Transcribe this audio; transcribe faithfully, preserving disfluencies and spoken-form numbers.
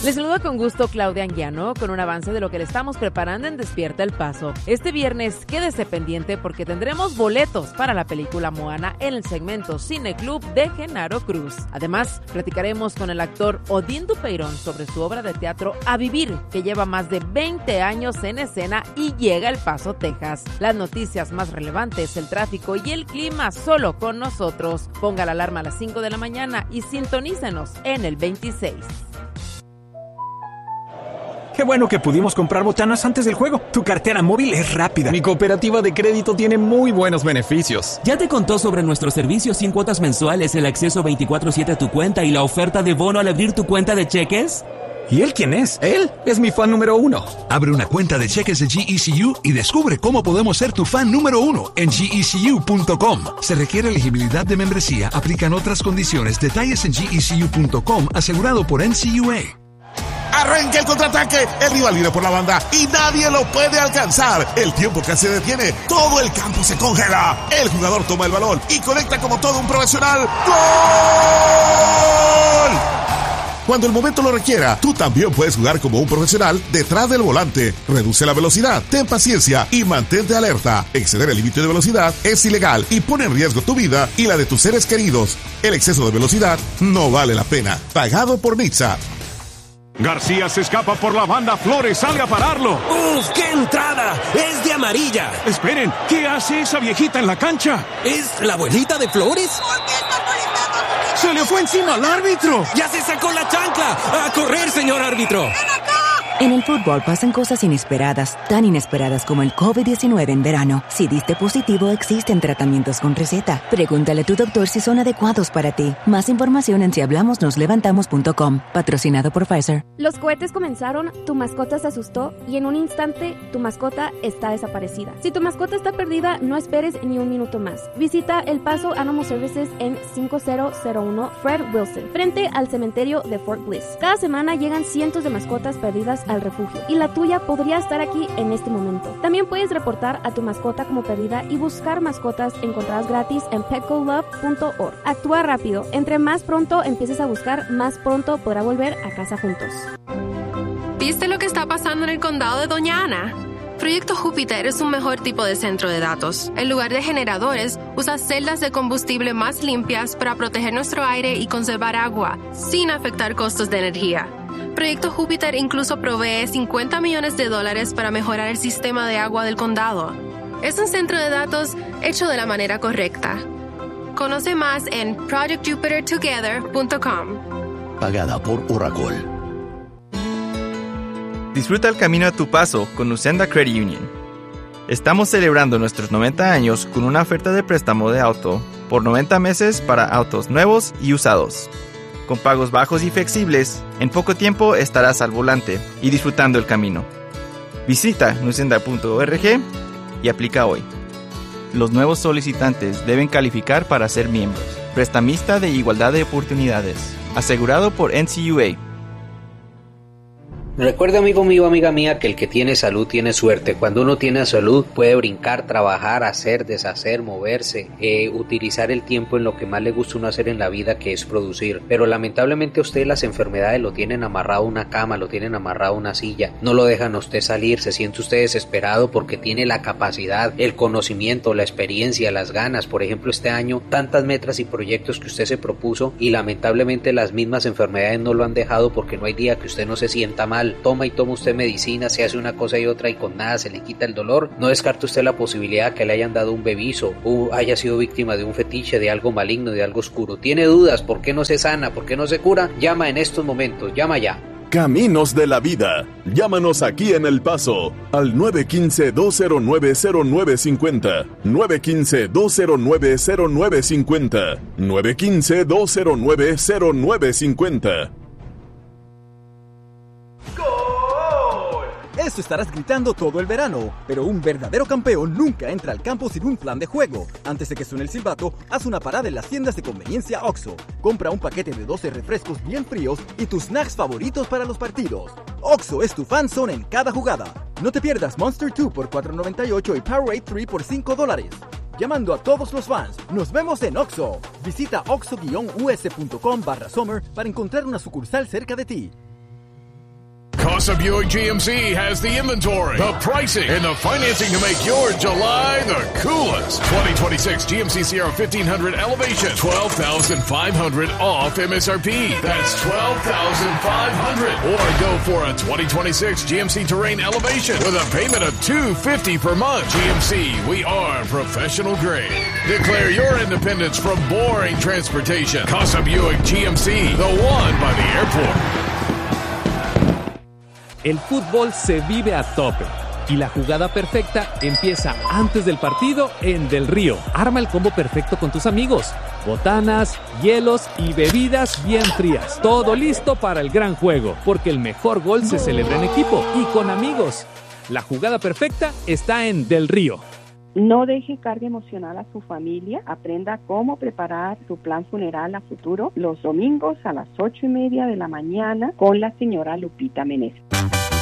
Les saluda con gusto Claudia Anguiano con un avance de lo que le estamos preparando en Despierta El Paso. Este viernes quédese pendiente porque tendremos boletos para la película Moana en el segmento Cine Club de Genaro Cruz. Además, platicaremos con el actor Odín Dupeirón sobre su obra de teatro A Vivir, que lleva más de veinte años en escena y llega a El Paso, Texas. Las noticias más relevantes, el tráfico y el clima solo con nosotros. Ponga la alarma a las cinco de la mañana y sintonícenos en el veintiséis. Qué bueno que pudimos comprar botanas antes del juego. Tu cartera móvil es rápida. Mi cooperativa de crédito tiene muy buenos beneficios. ¿Ya te contó sobre nuestros servicios sin cuotas mensuales, el acceso veinticuatro siete a tu cuenta y la oferta de bono al abrir tu cuenta de cheques? ¿Y él quién es? Él es mi fan número uno. Abre una cuenta de cheques de G E C U y descubre cómo podemos ser tu fan número uno en G E C U punto com. Se requiere elegibilidad de membresía, aplican otras condiciones. Detalles en G E C U punto com, asegurado por N C U A. Arranca el contraataque, el rival viene por la banda y nadie lo puede alcanzar. El tiempo casi se detiene, todo el campo se congela. El jugador toma el balón y conecta como todo un profesional. ¡Gol! Cuando el momento lo requiera, tú también puedes jugar como un profesional detrás del volante. Reduce la velocidad, ten paciencia y mantente alerta. Exceder el límite de velocidad es ilegal y pone en riesgo tu vida y la de tus seres queridos. El exceso de velocidad no vale la pena. Pagado por Nitsa. García se escapa por la banda, Flores salga a pararlo. ¡Uf, qué entrada! ¡Es de amarilla! Esperen, ¿qué hace esa viejita en la cancha? ¿Es la abuelita de Flores? ¿Por qué está molestando a su ¡Se le fue encima al árbitro! ¡Ya se sacó la chancla! ¡A correr, señor árbitro! ¡Ven acá! En el fútbol pasan cosas inesperadas, tan inesperadas como el COVID diecinueve en verano. Si diste positivo, existen tratamientos con receta. Pregúntale a tu doctor si son adecuados para ti. Más información en si hablamos nos levantamos punto com. Patrocinado por Pfizer. Los cohetes comenzaron, tu mascota se asustó y en un instante tu mascota está desaparecida. Si tu mascota está perdida, no esperes ni un minuto más. Visita El Paso Animal Services en cinco mil uno Fred Wilson, frente al cementerio de Fort Bliss. Cada semana llegan cientos de mascotas perdidas al refugio y la tuya podría estar aquí en este momento. También puedes reportar a tu mascota como perdida y buscar mascotas encontradas gratis en petco love punto org. Actúa rápido. Entre más pronto empieces a buscar, más pronto podrá volver a casa juntos. ¿Viste lo que está pasando en el condado de Doña Ana? Proyecto Júpiter es un mejor tipo de centro de datos. En lugar de generadores, usa celdas de combustible más limpias para proteger nuestro aire y conservar agua, sin afectar costos de energía. Proyecto Júpiter incluso provee cincuenta millones de dólares para mejorar el sistema de agua del condado. Es un centro de datos hecho de la manera correcta. Conoce más en project jupiter together punto com. Pagada por Oracle. Disfruta el camino a tu paso con Nucenda Credit Union. Estamos celebrando nuestros noventa años con una oferta de préstamo de auto por noventa meses para autos nuevos y usados. Con pagos bajos y flexibles, en poco tiempo estarás al volante y disfrutando el camino. Visita nucenda punto org y aplica hoy. Los nuevos solicitantes deben calificar para ser miembros. Prestamista de igualdad de oportunidades. Asegurado por N C U A. Recuerda, amigo mío, amiga mía, que el que tiene salud tiene suerte. Cuando uno tiene salud puede brincar, trabajar, hacer, deshacer, moverse, eh, utilizar el tiempo en lo que más le gusta uno hacer en la vida, que es producir. Pero lamentablemente a usted las enfermedades lo tienen amarrado a una cama, lo tienen amarrado a una silla, no lo dejan a usted salir, se siente usted desesperado porque tiene la capacidad, el conocimiento, la experiencia, las ganas. Por ejemplo, este año tantas metas y proyectos que usted se propuso y lamentablemente las mismas enfermedades no lo han dejado, porque no hay día que usted no se sienta mal. Toma y toma usted medicina, se hace una cosa y otra y con nada se le quita el dolor. No descarte usted la posibilidad que le hayan dado un bebizo o haya sido víctima de un fetiche, de algo maligno, de algo oscuro. ¿Tiene dudas? ¿Por qué no se sana? ¿Por qué no se cura? Llama en estos momentos, llama ya. Caminos de la Vida. Llámanos aquí en El Paso al nueve uno cinco, dos cero nueve, cero nueve cinco cero, nueve uno cinco, dos cero nueve, cero nueve cinco cero, nueve uno cinco, dos cero nueve, cero nueve cinco cero. Eso estarás gritando todo el verano, pero un verdadero campeón nunca entra al campo sin un plan de juego. Antes de que suene el silbato, haz una parada en las tiendas de conveniencia Oxxo. Compra un paquete de doce refrescos bien fríos y tus snacks favoritos para los partidos. Oxxo es tu fan zone en cada jugada. No te pierdas Monster dos por cuatro noventa y ocho y Powerade tres por cinco dólares. Llamando a todos los fans, nos vemos en Oxxo. Visita oxxo guion u s punto com barra summer para encontrar una sucursal cerca de ti. Casa Buick G M C has the inventory, the pricing, and the financing to make your July the coolest. twenty twenty-six G M C Sierra fifteen hundred Elevation, twelve thousand five hundred dollars off M S R P. That's twelve thousand five hundred dollars. Or go for a twenty twenty-six G M C Terrain Elevation with a payment of two hundred fifty dollars per month. G M C, we are professional grade. Declare your independence from boring transportation. Casa Buick G M C, the one by the airport. El fútbol se vive a tope y la jugada perfecta empieza antes del partido en Del Río. Arma el combo perfecto con tus amigos. Botanas, hielos y bebidas bien frías. Todo listo para el gran juego, porque el mejor gol se celebra en equipo y con amigos. La jugada perfecta está en Del Río. No deje carga emocional a su familia. Aprenda cómo preparar su plan funeral a futuro los domingos a las ocho y media de la mañana con la señora Lupita Meneses.